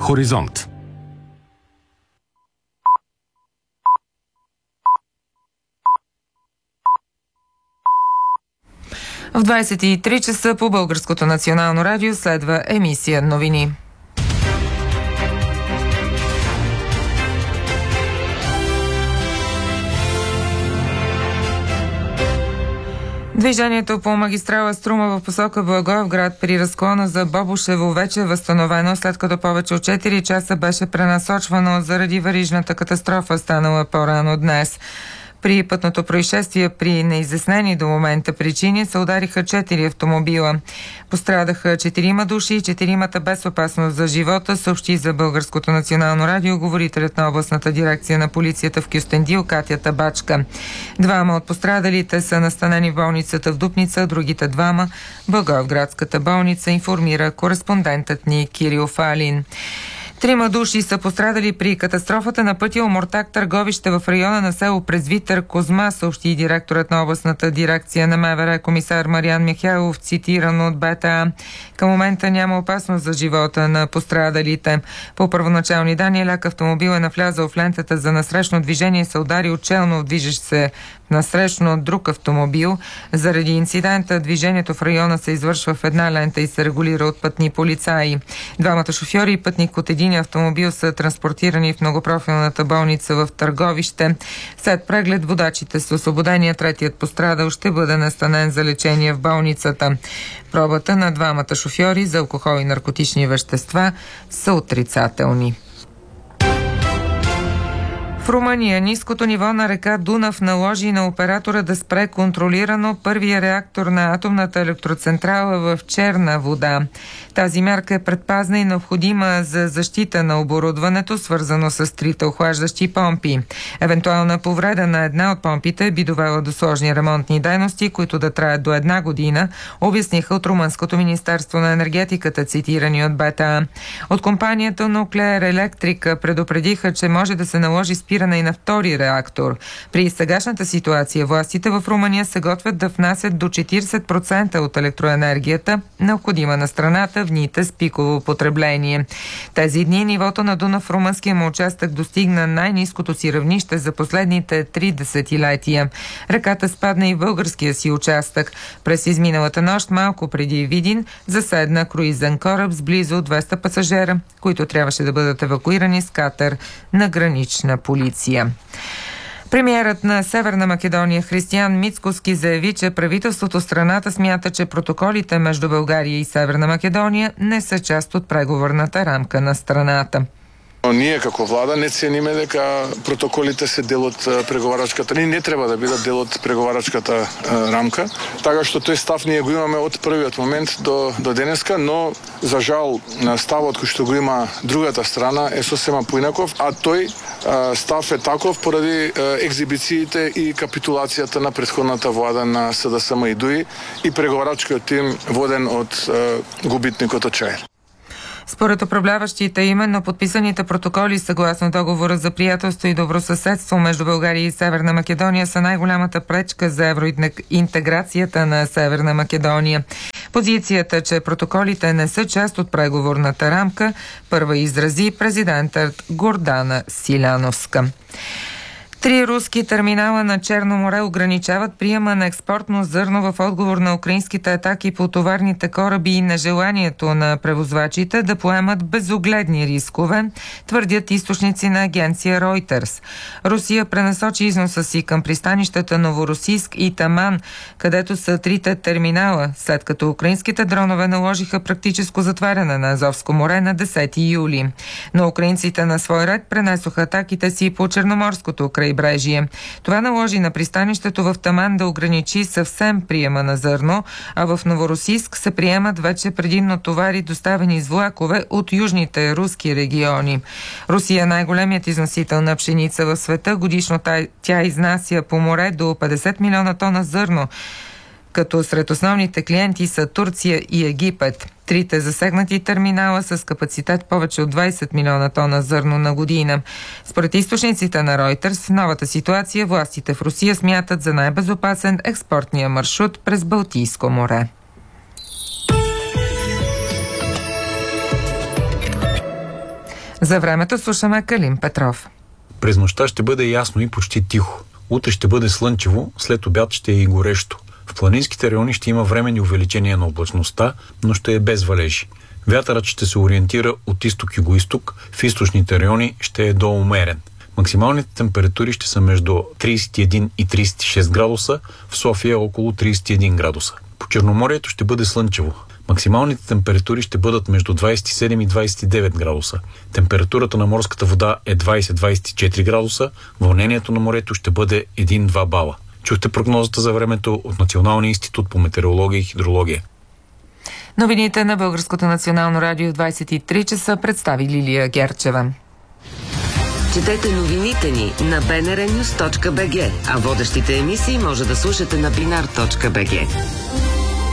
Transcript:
Хоризонт. В 23 часа по Българското национално радио следва емисия новини. Движението по магистрала Струма в посока Благоевград при разклона за Бобошево вече е възстановено, след като повече от 4 часа беше пренасочвано заради верижната катастрофа, станала по-рано днес. При пътното происшествие при неизяснени до момента причини се удариха 4 автомобила. Пострадаха 4 души и 4 без опасност за живота, съобщи за Българското национално радио говорителят на областната дирекция на полицията в Кюстендил Катя Табачка. 2 от пострадалите са настанени в болницата в Дупница, другите 2 в Благоевградската болница, информира кореспондентът ни Кирил Фалин. 3 души са пострадали при катастрофата на пътя Омуртаг Търговище в района на село Презвитър Козма, съобщи директорът на областната дирекция на МВР комисар Мариан Михайлов, цитиран от БТА. Към момента няма опасност за живота на пострадалите. По първоначални данни, лек автомобил е навлязъл в лентата за насрещно движение и се удари челно движещ се насрещно от друг автомобил. Заради инцидента движението в района се извършва в една лента и се регулира от пътни полицаи. 2 шофьори и пътник от един автомобил са транспортирани в многопрофилната болница в Търговище. След преглед водачите са освободени, третият пострадал ще бъде настанен за лечение в болницата. Пробата на 2 шофьори за алкохол и наркотични вещества са отрицателни. В Румъния ниското ниво на река Дунав наложи на оператора да спре контролирано първия реактор на атомната електроцентрала в черна вода. Тази мярка е предпазна и необходима за защита на оборудването, свързано с 3 охлаждащи помпи. Евентуална повреда на една от помпите би довела до сложни ремонтни дейности, които да траят до 1 година, обясниха от Румънското министерство на енергетиката, цитирани от БТА. От компанията Nuclear Electric предупредиха, че може да се наложи спиране и на втори реактор. При сегашната ситуация властите в Румъния се готвят да внасят до 40% от електроенергията, необходима на страната в дните с пиково потребление. Тези дни нивото на Дунав в румънския му участък достигна най-ниското си равнище за последните 3 десетилетия. Реката спадна и в българския си участък. През изминалата нощ, малко преди Видин, заседна круизен кораб с близо 200 пасажера, които трябваше да бъдат евакуирани с катер на гранична полиция. Премиерът на Северна Македония Християн Мицкоски заяви, че правителството страната смята, че протоколите между България и Северна Македония не са част от преговорната рамка на страната. Ние како влада не цениме дека протоколите се дел од преговарачката. Ние не треба да бидат дел од преговарачката рамка. Така што тој став ние го имаме од првиот момент до денеска, но за жал ставот кој што го има другата страна е сосема поинаков, а тој став е таков поради екзибициите и капитулацијата на претходната влада на СДСМ и ДУИ и преговарачкиот тим воден од губитникот од Чаир. Според управляващите, именно подписаните протоколи съгласно договора за приятелство и добросъседство между България и Северна Македония са най-голямата пречка за евроинтеграцията на Северна Македония. Позицията, че протоколите не са част от преговорната рамка, първа изрази президентът Гордана Силяновска. 3 руски терминала на Черно море ограничават приема на експортно зърно в отговор на украинските атаки по товарните кораби и нежеланието на превозвачите да поемат безогледни рискове, твърдят източници на агенция Reuters. Русия пренасочи износа си към пристанищата Новоросийск и Таман, където са 3 терминала, след като украинските дронове наложиха практическо затваряне на Азовско море на 10 юли. Но украинците на свой ред пренесоха атаките си по Черноморското крайбрежие. Това наложи на пристанището в Таман да ограничи съвсем приема на зърно, а в Новоросийск се приемат вече предимно товари, доставени с влакове от южните руски региони. Русия е най-големият износител на пшеница в света. Годишно тя изнася по море до 50 милиона тона зърно, като сред основните клиенти са Турция и Египет. 3 засегнати терминала с капацитет повече от 20 милиона тона зърно на година. Според източниците на Reuters, в новата ситуация властите в Русия смятат за най-безопасен експортния маршрут през Балтийско море. За времето слушаме Калин Петров. През нощта ще бъде ясно и почти тихо. Утре ще бъде слънчево, след обяд ще е и горещо. В планинските райони ще има временни увеличения на облачността, но ще е без валежи. Вятърът ще се ориентира от изток-югоизток, в източните райони ще е до умерен. Максималните температури ще са между 31 и 36 градуса, в София около 31 градуса. По Черноморието ще бъде слънчево. Максималните температури ще бъдат между 27 и 29 градуса. Температурата на морската вода е 20-24 градуса, вълнението на морето ще бъде 1-2 бала. Чухте прогнозата за времето от Националния институт по метеорология и хидрология. Новините на Българското национално радио 23 часа представи Лилия Герчева. Четете новините ни на bnrnews.bg, а водещите емисии може да слушате на binar.bg.